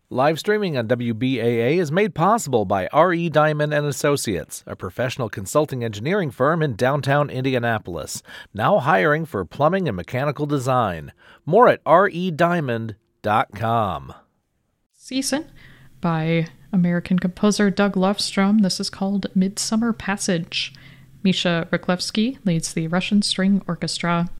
Live streaming on WBAA is made possible by R.E. Diamond & Associates, a professional consulting engineering firm in downtown Indianapolis, now hiring for plumbing and mechanical design. More at rediamond.com. Season by American composer Doug Lofstrom. This is called Midsummer Passage. Misha Ryklevsky leads the Russian String Orchestra.